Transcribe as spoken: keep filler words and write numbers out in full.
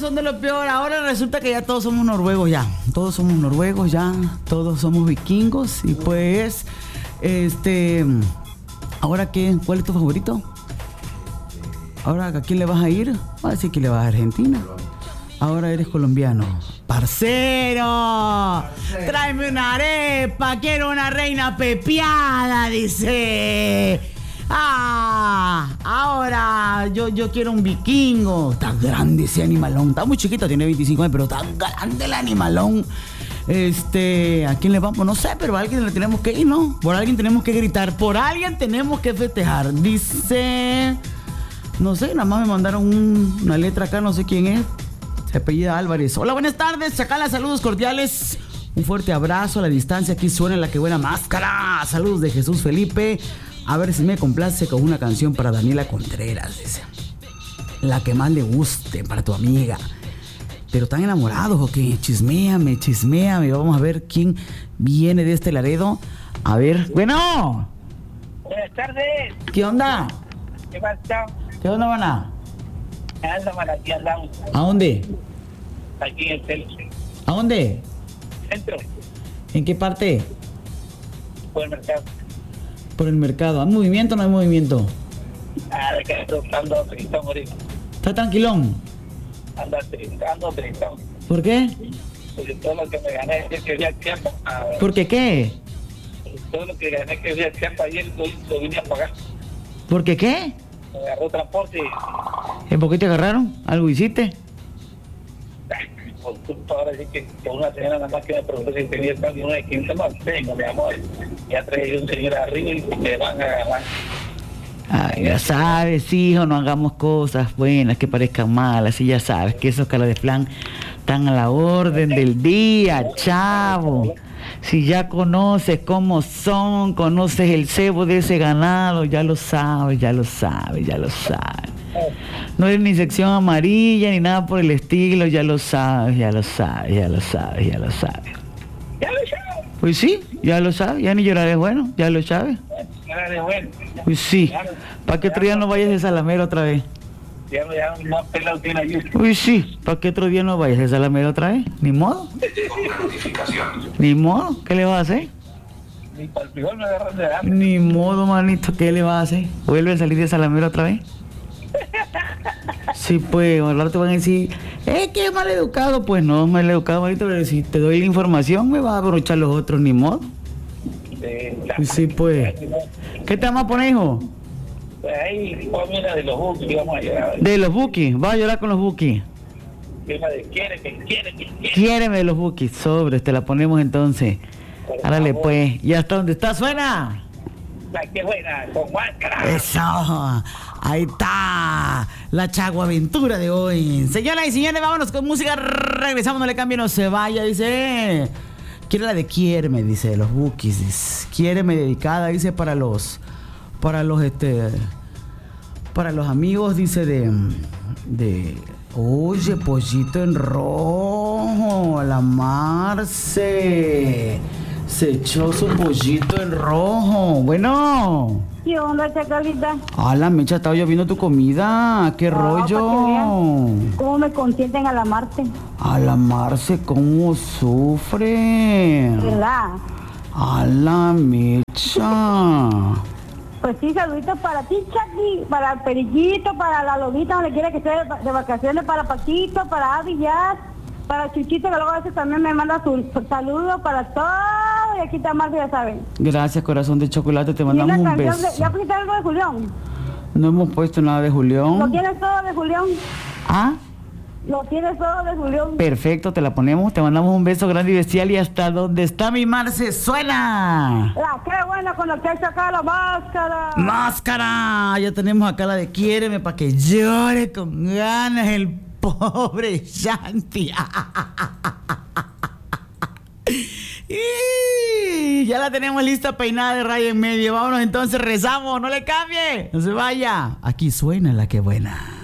son de lo peor. Ahora resulta que ya todos somos noruegos ya. Todos somos noruegos ya. Todos somos vikingos. Y pues, este... ¿Ahora qué? ¿Cuál es tu favorito? ¿Ahora a quién le vas a ir? Va a decir que le vas a Argentina. Ahora eres colombiano. ¡Parcero! ¡Parcero! ¡Tráeme una arepa! ¡Quiero una reina pepiada! Dice... Ah, ahora yo, yo quiero un vikingo. Está grande ese animalón. Está muy chiquito, tiene veinticinco años, pero está grande el animalón. Este, ¿a quién le vamos? No sé, pero a alguien le tenemos que ir, ¿no? Por alguien tenemos que gritar, por alguien tenemos que festejar. Dice, no sé, nada más me mandaron un, una letra acá, no sé quién es. Se apellida Álvarez. Hola, buenas tardes, Chacala, saludos cordiales. Un fuerte abrazo a la distancia. Aquí suena La Que Buena Máscara. Saludos de Jesús Felipe. A ver si me complace con una canción para Daniela Contreras, dice. La que más le guste para tu amiga. Pero están enamorados o qué? Chisméame, chisméame. Vamos a ver quién viene de este Laredo. A ver, bueno. Buenas tardes. ¿Qué onda? ¿Qué pasa? ¿Qué onda, mana? Anda, man, aquí andamos. ¿A dónde? Aquí en el centro. ¿A dónde? Centro. ¿En qué parte? Por el mercado. Por el mercado. ¿Hay movimiento o no hay movimiento? Ah, de que ando tristón ahorita. ¿Está tranquilón? Ando tristón, ando tristón. ¿Por qué? Porque todo lo que me gané es que vi al tiempo. ¿Por qué qué? Todo lo que gané que vi al tiempo ayer lo, lo vine a pagar. ¿Por qué qué? Me agarró transporte. ¿En por qué te agarraron? ¿Algo hiciste? Por culpa ahora sí que, que una señora nada más que me preguntó si tenía el cambio de quince más. Tengo, mi amor. Ya traje un señor arriba y me van a agarrar. Ay, ya sabes, hijo, no hagamos cosas buenas que parezcan malas. Y ya sabes que esos caras de flan están a la orden del día, chavo. Si ya conoces cómo son, conoces el cebo de ese ganado, ya lo sabes, ya lo sabes, ya lo sabes. No eres ni sección amarilla ni nada por el estilo, ya lo sabes, ya lo sabes, ya lo sabes, ya lo sabes. ¿Ya lo sabes? Pues sí, ya lo sabes, ya ni llorar es bueno, ya lo sabes. Ya lo bueno. Pues sí, ¿para qué otro día no vayas de Salamero otra vez? Ya me llaman más pelado que una yuca. Uy, sí, ¿para qué otro día no vayas de Salamero otra vez? Ni modo. Ni modo, ¿qué le vas a hacer? Ni para el frijol me agarran de hambre. Ni modo, manito, ¿qué le vas a hacer? ¿Vuelve a salir de Salamero otra vez? Sí, pues, ahora te van a decir, eh, que es mal educado. Pues no, mal educado, manito, pero si te doy la información, me vas a aprovechar los otros, ni modo. De, Sí, pues. ¿Qué te vamos a poner, hijo? Pues ahí, pues mira, de los buques que vamos a llegar. De los bookies, vas a llorar con los bookies. Tema de quiere, que quiere, que quiere. Quiéreme de los bookies, sobres, te la ponemos entonces. Árale, pues, ¿y hasta dónde está? ¿Suena? La que buena, con máscara. Eso, ahí está la Chaguaventura de hoy. Señoras y señores, vámonos con música. Regresamos, no le cambie, no se vaya. Dice, quiere la de Quiéreme, dice, de los Bookies. Dice, Quiéreme dedicada, dice, para los, para los, este, para los amigos, dice, de, de, oye, Pollito en Rojo, la Marce. Se echó su pollito en rojo. Bueno. ¿Qué onda, Chacalita? Ah, la mecha, estaba lloviendo tu comida. ¿Qué Ah, rollo? para que vean cómo me consienten a la Marte. A la Marce, ¿cómo sufre? ¿Verdad? A la mecha. Pues sí, saluditos para ti, Chucky, para el Perillito, para la Lobita, donde quiera que esté de, de vacaciones, para Paquito, para Adi Jazz, para Chuchito, que luego a veces también me manda su saludo para todo. Y aquí está Marcia, ya saben. Gracias, corazón de chocolate, te Y mandamos una un canción beso. de, ¿ya pusiste algo de Julián? No hemos puesto nada de ¿Lo Julián. tienes todo de Julián? Ah, ¿Lo tienes todo de Julián? perfecto, te la ponemos. Te mandamos un beso grande y bestial. Y hasta donde está mi Marce, suena. La qué buena con la que hay acá la máscara. Máscara, ya tenemos acá la de Quiéreme para que llore con ganas el pobre Shanti. Y ya la tenemos lista, peinada de raya en medio. Vámonos entonces, rezamos, no le cambie, no se vaya. Aquí suena La Que Buena.